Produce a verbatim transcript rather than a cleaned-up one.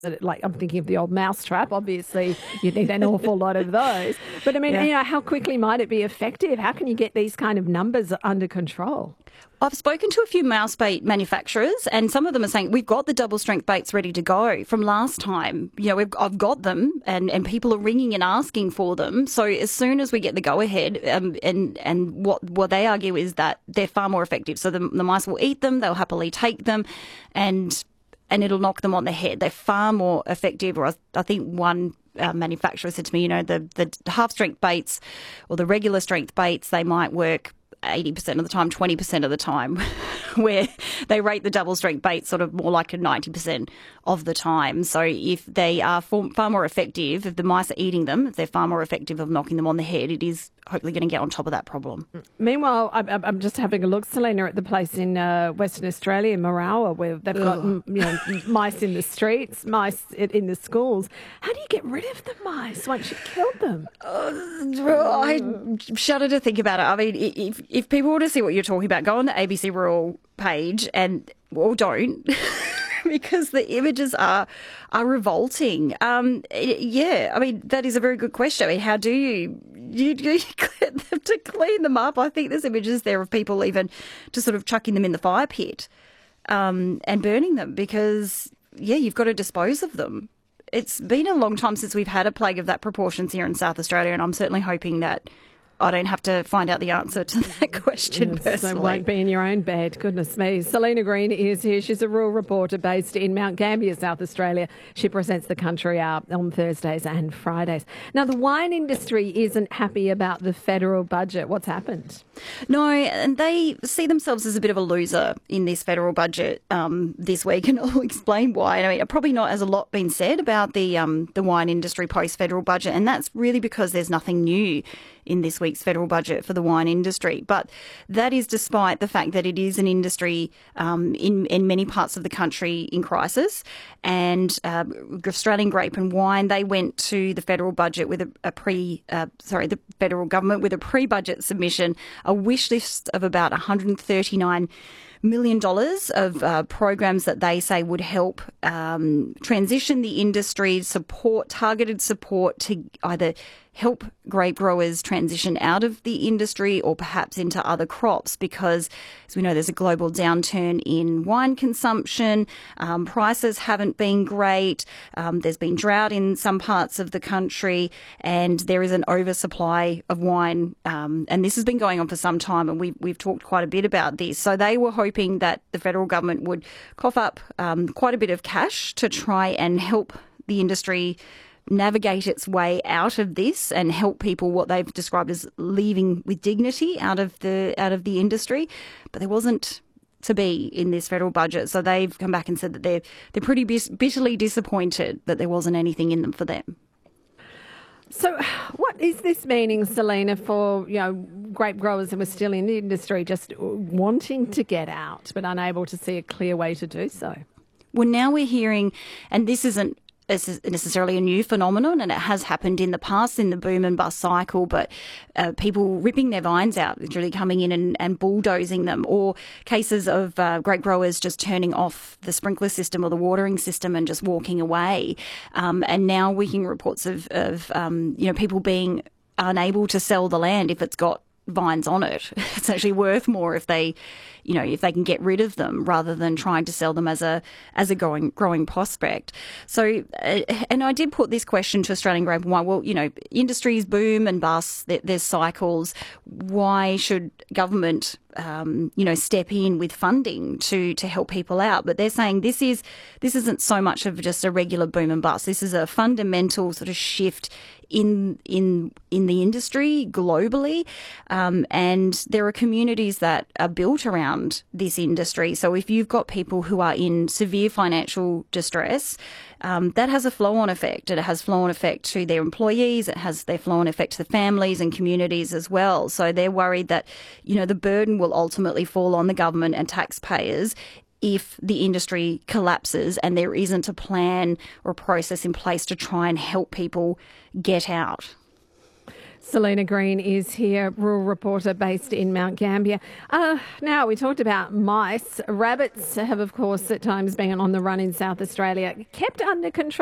Like, I'm thinking of the old mousetrap. Obviously, you need an awful lot of those. But I mean, Yeah. you know, how quickly might it be effective? How can you get these kind of numbers under control? I've spoken to a few mouse bait manufacturers, and some of them are saying we've got the double strength baits ready to go from last time. You know, we've, I've got them, and, and people are ringing and asking for them. So as soon as we get the go ahead, um, and and what what they argue is that they're far more effective. So the, the mice will eat them, they'll happily take them, and and it'll knock them on the head. They're far more effective. Or I, I think one uh, manufacturer said to me, you know, the the half strength baits or the regular strength baits, they might work eighty percent of the time, twenty percent of the time, where they rate the double strength bait sort of more like a ninety percent of the time. So if they are far more effective, if the mice are eating them, if they're far more effective of knocking them on the head, it is hopefully going to get on top of that problem. Meanwhile, I'm, I'm just having a look, Selena, at the place in uh, Western Australia, Marawa, where they've got Ugh. you know mice in the streets, mice in the schools. How do you get rid of the mice once you've killed them? Uh, I shudder to think about it. I mean, if if people want to see what you're talking about, go on the A B C Rural page and, well, don't. Because the images are are revolting. Um, yeah, I mean, that is a very good question. I mean, how do you, you, you get them to clean them up? I think there's images there of people even just sort of chucking them in the fire pit um, and burning them because, yeah, you've got to dispose of them. It's been a long time since we've had a plague of that proportions here in South Australia, and I'm certainly hoping that I don't have to find out the answer to that question Yes, personally. So won't be in your own bed. Goodness me. Selena Green is here. She's a rural reporter based in Mount Gambier, South Australia. She presents the Country Hour on Thursdays and Fridays. Now, the wine industry isn't happy about the federal budget. What's happened? No, and they see themselves as a bit of a loser in this federal budget um, this week, and I'll explain why. I mean, probably not as a lot been said about the um, the wine industry post-federal budget, and that's really because there's nothing new in this week's federal budget for the wine industry. But that is despite the fact that it is an industry um, in, in many parts of the country in crisis. And uh, Australian Grape and Wine, they went to the federal budget with a, a pre, uh, sorry, the federal government with a pre-budget submission, a wish list of about one hundred thirty-nine million dollars of uh, programs that they say would help um, transition the industry, support, targeted support to either help grape growers transition out of the industry or perhaps into other crops because, as we know, there's a global downturn in wine consumption. Um, prices haven't been great. Um, there's been drought in some parts of the country and there is an oversupply of wine. Um, and this has been going on for some time and we've, we've talked quite a bit about this. So they were hoping that the federal government would cough up um, quite a bit of cash to try and help the industry navigate its way out of this and help people what they've described as leaving with dignity out of the out of the industry. But there wasn't to be in this federal budget. So they've come back and said that they're they're pretty bitterly disappointed that there wasn't anything in them for them. So what is this meaning, Selena, for, you know, grape growers who are still in the industry just wanting to get out but unable to see a clear way to do so? Well, now we're hearing, and this isn't necessarily a new phenomenon, and it has happened in the past in the boom and bust cycle, but uh, people ripping their vines out, literally coming in and, and bulldozing them, or cases of uh, grape growers just turning off the sprinkler system or the watering system and just walking away. Um, and now we're hearing reports of, of um, you know, people being unable to sell the land if it's got vines on it. It's actually worth more if they, you know, if they can get rid of them rather than trying to sell them as a as a growing growing prospect. So, uh, and I did put this question to Australian Grape and Wine. Well, you know, industries boom and bust. There, there's cycles. Why should government, um, you know, step in with funding to to help people out? But they're saying this is this isn't so much of just a regular boom and bust. This is a fundamental sort of shift in in in the industry globally, um, and there are communities that are built around this industry. So if you've got people who are in severe financial distress, um, that has a flow-on effect. It has flow-on effect to their employees. It has their flow-on effect to the families and communities as well. So they're worried that, you know, the burden will ultimately fall on the government and taxpayers if the industry collapses and there isn't a plan or a process in place to try and help people get out. Selena Green is here, rural reporter based in Mount Gambier. Uh, now, we talked about mice. Rabbits have, of course, at times been on the run in South Australia, kept under control